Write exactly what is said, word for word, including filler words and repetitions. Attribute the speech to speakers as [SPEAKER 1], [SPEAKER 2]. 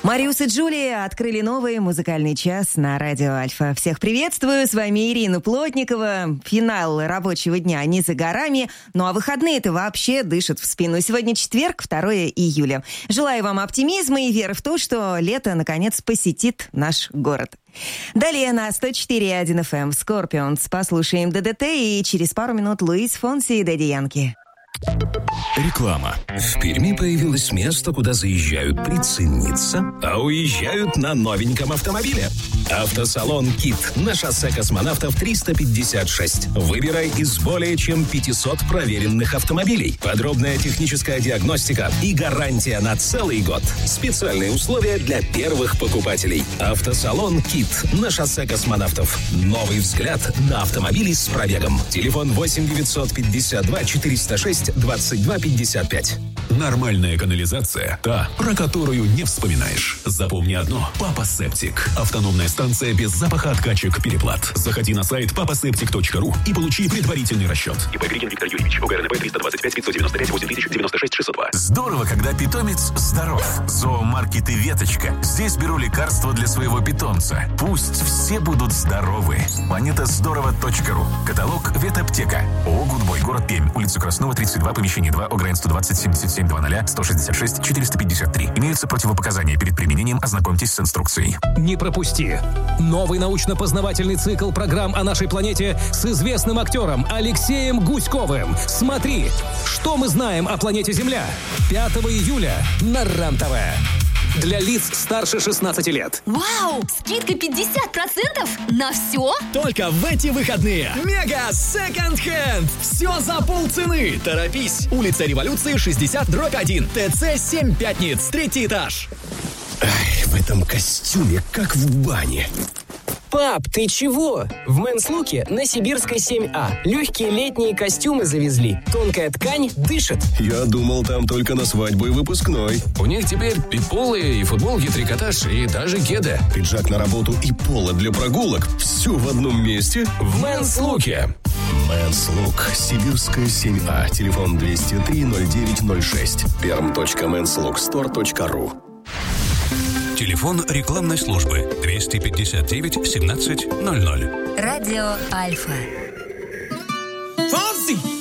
[SPEAKER 1] Мариус и Джулия открыли новый музыкальный час на радио Альфа. Всех приветствую, с вами Ирина Плотникова. Финал рабочего дня не за горами, ну а выходные-то вообще дышат в спину. Сегодня четверг, второе июля. Желаю вам оптимизма и веры в то, что лето наконец посетит наш город. Далее на сто четыре и один эф эм Scorpions послушаем ДДТ и через пару минут Луис Фонси и Дэдди Янки.
[SPEAKER 2] Реклама. В Перми появилось место, куда заезжают прицениться, а уезжают на новеньком автомобиле. Автосалон «Кит» на шоссе Космонавтов триста пятьдесят шесть. Выбирай из более чем пятисот проверенных автомобилей. Подробная техническая диагностика и гарантия на целый год. Специальные условия для первых покупателей. Автосалон «Кит» на шоссе Космонавтов. Новый взгляд на автомобили с пробегом. Телефон восемь девятьсот пятьдесят два четыреста шесть двадцать два пятьдесят пять.
[SPEAKER 3] Нормальная канализация – та, про которую не вспоминаешь. Запомни одно – Папа Септик. Автономная станция без запаха откачек переплат. Заходи на сайт папа септик точка ру и получи предварительный расчет.
[SPEAKER 4] ИП Григин Виктор Юрьевич. ОГРНП триста двадцать пять пятьсот девяносто пять восемь тысяч девяносто шесть шестьсот два.
[SPEAKER 5] Здорово, когда питомец здоров. Зоомаркет и Веточка. Здесь беру лекарства для своего питомца. Пусть все будут здоровы. планета здорово точка ру. Каталог Ветаптека. ООО «Гудбой», город Пермь. Улица Краснова, тридцать два, помещение два, ОГРН сто двадцать семьдесят семь двадцать сто шестьдесят шесть четыреста пятьдесят три. Имеются противопоказания перед применением. Ознакомьтесь с инструкцией.
[SPEAKER 6] Не пропусти. Новый научно-познавательный цикл программ о нашей планете с известным актером Алексеем Гуськовым. Смотри, что мы знаем о планете Земля. пятого июля на РЕН-ТВ. Для лиц старше шестнадцати лет.
[SPEAKER 7] Вау! Скидка пятьдесят процентов на все?
[SPEAKER 8] Только в эти выходные. Мега секонд-хенд. Все за полцены. Торопись. Улица Революции, шестьдесят дробь один. ТЦ семь Пятниц. Третий этаж.
[SPEAKER 2] Ай, в этом костюме, как в бане.
[SPEAKER 9] Пап, ты чего? В Men's Look'е на Сибирской семь А легкие летние костюмы завезли. Тонкая ткань дышит.
[SPEAKER 2] Я думал, там только на свадьбу и выпускной.
[SPEAKER 10] У них теперь и полы, и футболки, трикотаж, и даже кеды.
[SPEAKER 2] Пиджак на работу и поло для прогулок. Все в одном месте.
[SPEAKER 10] В Men's Look'е.
[SPEAKER 2] Men's Look. Сибирская семь А. Телефон двести три ноль девять ноль шесть. перм точка мэнс лук стор точка ру.
[SPEAKER 11] Телефон рекламной службы двести пятьдесят девять семнадцать ноль ноль.
[SPEAKER 7] Радио Альфа.
[SPEAKER 8] Фонси!